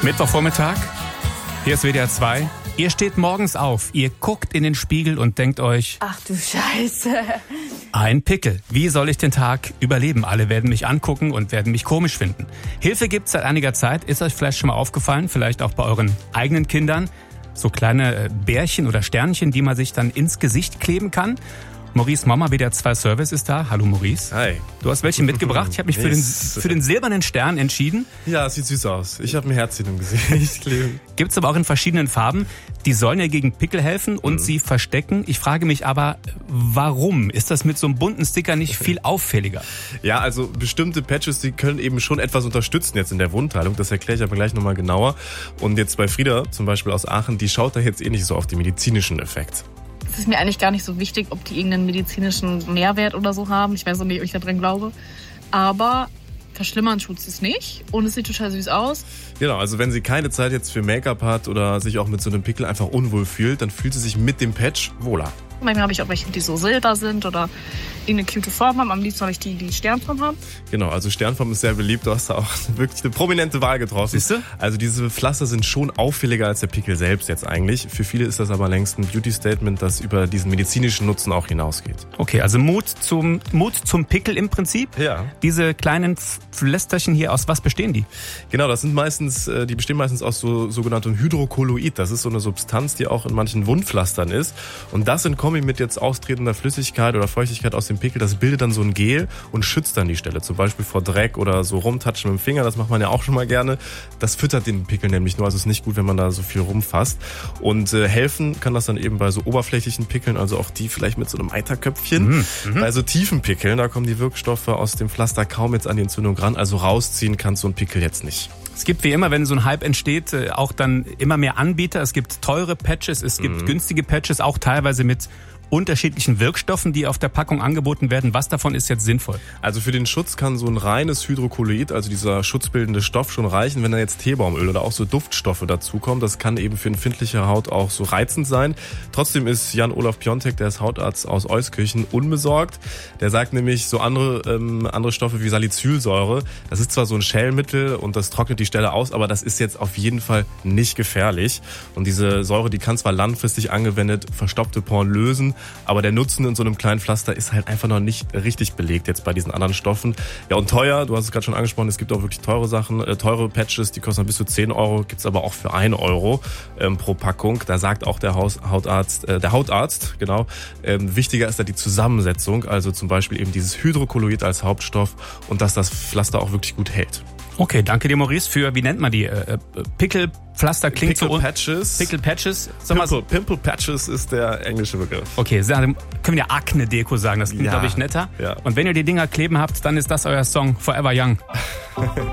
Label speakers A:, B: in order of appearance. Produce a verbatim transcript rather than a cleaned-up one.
A: Mittwochvormittag, hier ist W D R zwei. Ihr steht morgens auf, ihr guckt in den Spiegel und denkt euch:
B: Ach du Scheiße.
A: Ein Pickel. Wie soll ich den Tag überleben? Alle werden mich angucken und werden mich komisch finden. Hilfe gibt's seit einiger Zeit. Ist euch vielleicht schon mal aufgefallen, vielleicht auch bei euren eigenen Kindern, so kleine Bärchen oder Sternchen, die man sich dann ins Gesicht kleben kann. Maurice Mama, W D R zwei Service ist da. Hallo Maurice.
C: Hi.
A: Du hast welche mitgebracht. Ich habe mich für den, für den silbernen Stern entschieden.
C: Ja, sieht süß aus. Ich habe ein Herzchen im Gesicht kleben.
A: Gibt's aber auch in verschiedenen Farben. Die sollen ja gegen Pickel helfen und mhm. sie verstecken. Ich frage mich aber, warum? Ist das mit so einem bunten Sticker nicht viel auffälliger?
C: Ja, also bestimmte Patches, die können eben schon etwas unterstützen jetzt in der Wundheilung. Das erkläre ich aber gleich nochmal genauer. Und jetzt bei Frieda, zum Beispiel aus Aachen, die schaut da jetzt eh nicht so auf den medizinischen Effekt.
B: Es ist mir eigentlich gar nicht so wichtig, ob die irgendeinen medizinischen Mehrwert oder so haben. Ich weiß auch nicht, ob ich da dran glaube. Aber verschlimmern tut's es nicht. Und es sieht total süß aus.
C: Genau, also wenn sie keine Zeit jetzt für Make-up hat oder sich auch mit so einem Pickel einfach unwohl fühlt, dann fühlt sie sich mit dem Patch wohler.
B: Manchmal habe ich auch welche, die so silber sind oder irgendeine cute Form haben. Am liebsten habe ich die, die Sternform haben.
C: Genau, also Sternform ist sehr beliebt. Du hast da auch wirklich eine prominente Wahl getroffen.
A: Siehst du?
C: Also diese Pflaster sind schon auffälliger als der Pickel selbst jetzt eigentlich. Für viele ist das aber längst ein Beauty-Statement, das über diesen medizinischen Nutzen auch hinausgeht.
A: Okay, also Mut zum, Mut zum Pickel im Prinzip.
C: Ja.
A: Diese kleinen Pflästerchen hier, aus was bestehen die?
C: Genau, das sind meistens, die bestehen meistens aus so sogenanntem Hydrokolloid. Das ist so eine Substanz, die auch in manchen Wundpflastern ist. Und das in Kombi mit jetzt austretender Flüssigkeit oder Feuchtigkeit aus dem Pickel, das bildet dann so ein Gel und schützt dann die Stelle. Zum Beispiel vor Dreck oder so rumtatschen mit dem Finger, das macht man ja auch schon mal gerne. Das füttert den Pickel nämlich nur, also es ist nicht gut, wenn man da so viel rumfasst. Und äh, helfen kann das dann eben bei so oberflächlichen Pickeln, also auch die vielleicht mit so einem Eiterköpfchen. Mhm. Bei so tiefen Pickeln, da kommen die Wirkstoffe aus dem Pflaster kaum jetzt an die Entzündung ran, also rausziehen kann so ein Pickel jetzt nicht.
A: Es gibt wie immer, wenn so ein Hype entsteht, auch dann immer mehr Anbieter. Es gibt teure Patches, es gibt mhm. günstige Patches, auch teilweise mit unterschiedlichen Wirkstoffen, die auf der Packung angeboten werden. Was davon ist jetzt sinnvoll?
C: Also für den Schutz kann so ein reines Hydrokolloid, also dieser schutzbildende Stoff, schon reichen, wenn da jetzt Teebaumöl oder auch so Duftstoffe dazukommen. Das kann eben für empfindliche Haut auch so reizend sein. Trotzdem ist Jan-Olaf Piontek, der ist Hautarzt aus Euskirchen, unbesorgt. Der sagt nämlich, so andere, ähm, andere Stoffe wie Salicylsäure, das ist zwar so ein Schälmittel und das trocknet die Stelle aus, aber das ist jetzt auf jeden Fall nicht gefährlich. Und diese Säure, die kann zwar langfristig angewendet verstopfte Poren lösen, aber der Nutzen in so einem kleinen Pflaster ist halt einfach noch nicht richtig belegt jetzt bei diesen anderen Stoffen. Ja, und teuer, du hast es gerade schon angesprochen, es gibt auch wirklich teure Sachen, äh, teure Patches, die kosten bis zu zehn Euro, gibt's aber auch für ein Euro ähm, pro Packung. Da sagt auch der Haus, Hautarzt, äh, der Hautarzt, genau, ähm, wichtiger ist da die Zusammensetzung, also zum Beispiel eben dieses Hydrokolloid als Hauptstoff und dass das Pflaster auch wirklich gut hält.
A: Okay, danke dir, Maurice, für, wie nennt man die, äh, Pickelpflaster klingt
C: Pickle
A: so...
C: Patches.
A: Pickle Patches.
C: Pimple, so. Pimple Patches ist der englische Begriff.
A: Okay, können wir ja Akne-Deko sagen, das klingt,
C: ja.
A: glaube ich, netter.
C: Ja.
A: Und wenn ihr die Dinger kleben habt, dann ist das euer Song Forever Young.